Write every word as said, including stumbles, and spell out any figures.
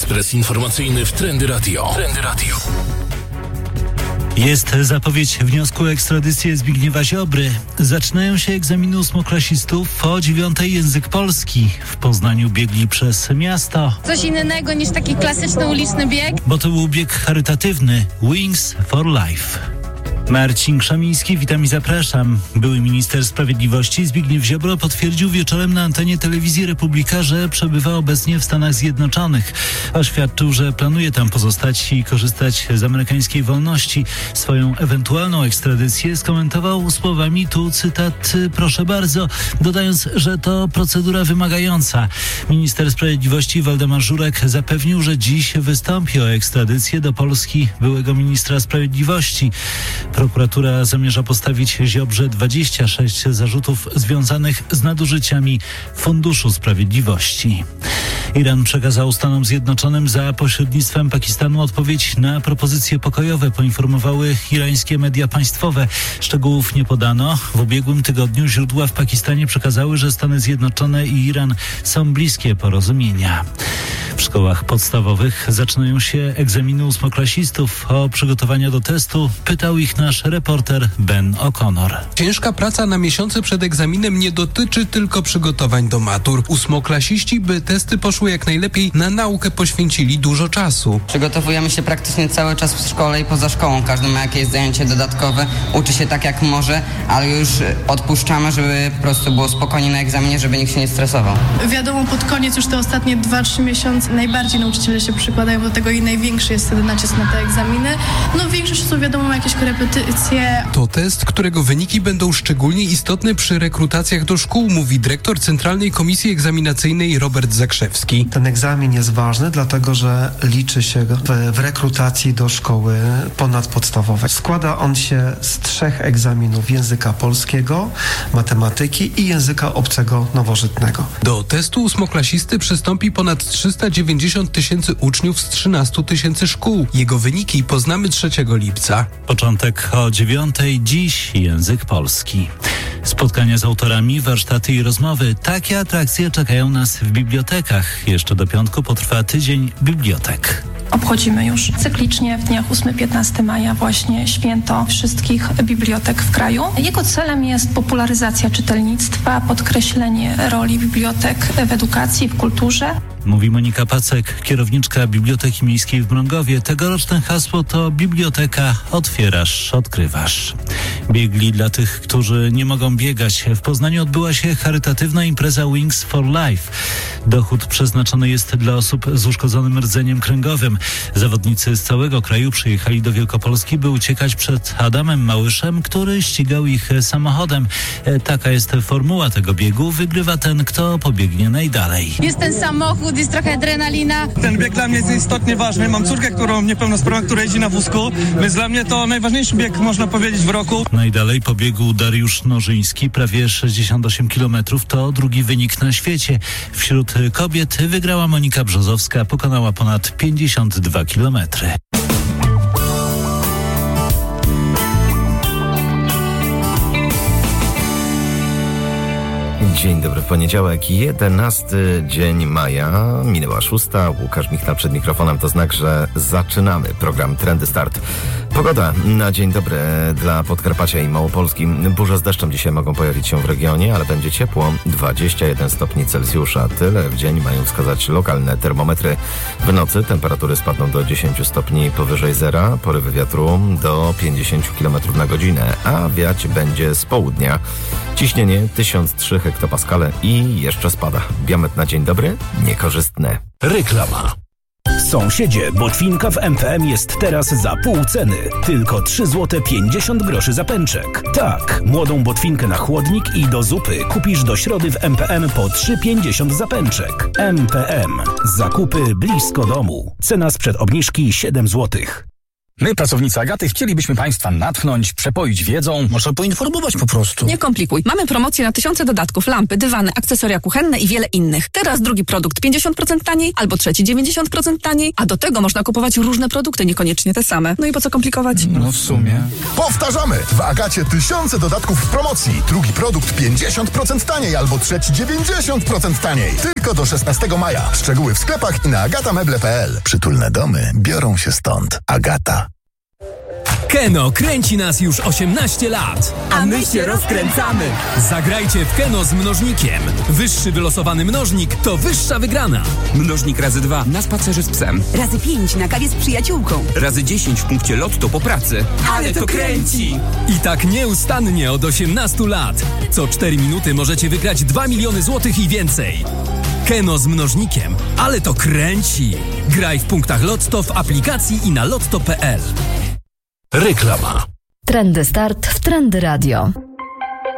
Ekspres informacyjny w Trendy Radio. Trendy Radio. Jest zapowiedź wniosku o ekstradycję Zbigniewa Ziobry. Zaczynają się egzaminy ósmoklasistów. O dziewiątej język polski. W Poznaniu biegli przez miasto. Coś innego niż taki klasyczny uliczny bieg. Bo to był bieg charytatywny. Wings for Life. Marcin Krzemiński, witam i zapraszam. Były minister sprawiedliwości Zbigniew Ziobro potwierdził wieczorem na antenie telewizji Republika, że przebywa obecnie w Stanach Zjednoczonych. Oświadczył, że planuje tam pozostać i korzystać z amerykańskiej wolności. Swoją ewentualną ekstradycję skomentował słowami, tu cytat, proszę bardzo, dodając, że to procedura wymagająca. Minister sprawiedliwości Waldemar Żurek zapewnił, że dziś wystąpi o ekstradycję do Polski byłego ministra sprawiedliwości. Prokuratura zamierza postawić Ziobrze dwadzieścia sześć zarzutów związanych z nadużyciami Funduszu Sprawiedliwości. Iran przekazał Stanom Zjednoczonym za pośrednictwem Pakistanu odpowiedź na propozycje pokojowe, poinformowały irańskie media państwowe. Szczegółów nie podano. W ubiegłym tygodniu źródła w Pakistanie przekazały, że Stany Zjednoczone i Iran są bliskie porozumienia. W szkołach podstawowych zaczynają się egzaminy ósmoklasistów. O przygotowania do testu pytał ich nasz reporter Ben O'Connor. Ciężka praca na miesiące przed egzaminem nie dotyczy tylko przygotowań do matur. Ósmoklasiści, by testy poszły jak najlepiej, na naukę poświęcili dużo czasu. Przygotowujemy się praktycznie cały czas w szkole i poza szkołą. Każdy ma jakieś zajęcie dodatkowe, uczy się tak jak może, ale już odpuszczamy, żeby po prostu było spokojnie na egzaminie, żeby nikt się nie stresował. Wiadomo, pod koniec już te ostatnie dwa trzy miesiące najbardziej nauczyciele się przykładają do tego i największy jest wtedy nacisk na te egzaminy. No większość osób, wiadomo, ma jakieś korepetycje. To test, którego wyniki będą szczególnie istotne przy rekrutacjach do szkół, mówi dyrektor Centralnej Komisji Egzaminacyjnej Robert Zakrzewski. Ten egzamin jest ważny, dlatego że liczy się w, w rekrutacji do szkoły ponadpodstawowej. Składa on się z trzech egzaminów: języka polskiego, matematyki i języka obcego nowożytnego. Do testu ósmoklasisty przystąpi ponad trzysta dziewięćdziesiąt tysięcy uczniów z trzynastu tysięcy szkół. Jego wyniki poznamy trzeciego lipca. Początek o dziewiątej, dziś język polski. Spotkania z autorami, warsztaty i rozmowy. Takie atrakcje czekają nas w bibliotekach. Jeszcze do piątku potrwa tydzień bibliotek. Obchodzimy już cyklicznie w dniach ósmego do piętnastego maja właśnie święto wszystkich bibliotek w kraju. Jego celem jest popularyzacja czytelnictwa, podkreślenie roli bibliotek w edukacji, w kulturze. Mówi Monika Pacek, kierowniczka Biblioteki Miejskiej w Mrągowie. Tegoroczne hasło to biblioteka otwierasz, odkrywasz. Biegli dla tych, którzy nie mogą biegać. W Poznaniu odbyła się charytatywna impreza Wings for Life. Dochód przeznaczony jest dla osób z uszkodzonym rdzeniem kręgowym. Zawodnicy z całego kraju przyjechali do Wielkopolski, by uciekać przed Adamem Małyszem, który ścigał ich samochodem. Taka jest formuła tego biegu. Wygrywa ten, kto pobiegnie najdalej. Jest ten samochód, jest trochę adrenalina. Ten bieg dla mnie jest istotnie ważny. Mam córkę, którą niepełnosprawną, która jeździ na wózku, więc dla mnie to najważniejszy bieg, można powiedzieć, w roku. Najdalej pobiegł Dariusz Nożyński, prawie sześćdziesiąt osiem kilometrów. To drugi wynik na świecie. Wśród kobiet wygrała Monika Brzozowska, pokonała ponad pięćdziesiąt dwa kilometry. Dzień dobry, poniedziałek, jedenasty dzień maja, minęła szósta, Łukasz Michna przed mikrofonem, to znak, że zaczynamy program Trendy Start. Pogoda na dzień dobry dla Podkarpacia i Małopolski. Burze z deszczem dzisiaj mogą pojawić się w regionie, ale będzie ciepło, dwadzieścia jeden stopni Celsjusza. Tyle w dzień mają wskazać lokalne termometry. W nocy temperatury spadną do dziesięć stopni powyżej zera, porywy wiatru do pięćdziesiąt kilometrów na godzinę, a wiać będzie z południa. Ciśnienie tysiąc trzy hektopaskale i jeszcze spada. Biometr na dzień dobry niekorzystne. Reklama. Sąsiedzie, botwinka w M P M jest teraz za pół ceny. Tylko trzy złote pięćdziesiąt groszy za pęczek. Tak, młodą botwinkę na chłodnik i do zupy kupisz do środy w M P M po trzy pięćdziesiąt za pęczek. M P M. Zakupy blisko domu. Cena sprzed obniżki siedem złotych. My, pracownicy Agaty, chcielibyśmy Państwa natchnąć, przepoić wiedzą. Może poinformować po prostu. Nie komplikuj. Mamy promocję na tysiące dodatków, lampy, dywany, akcesoria kuchenne i wiele innych. Teraz drugi produkt pięćdziesiąt procent taniej, albo trzeci dziewięćdziesiąt procent taniej, a do tego można kupować różne produkty, niekoniecznie te same. No i po co komplikować? No w sumie. Powtarzamy! W Agacie tysiące dodatków w promocji. Drugi produkt pięćdziesiąt procent taniej, albo trzeci dziewięćdziesiąt procent taniej. Tylko do szesnastego maja. Szczegóły w sklepach i na agatameble kropka p l. Przytulne domy biorą się stąd. Agata. Keno kręci nas już osiemnaście lat. A my się rozkręcamy. Zagrajcie w Keno z mnożnikiem. Wyższy wylosowany mnożnik to wyższa wygrana. Mnożnik razy dwa na spacerze z psem. Razy pięć na kawie z przyjaciółką. Razy dziesięć w punkcie lotto po pracy. Ale to kręci! I tak nieustannie od osiemnastu lat. Co cztery minuty możecie wygrać dwa miliony złotych i więcej. Keno z mnożnikiem. Ale to kręci! Graj w punktach Lotto, w aplikacji i na lotto kropka p l. Reklama. Trendy Start w Trendy Radio.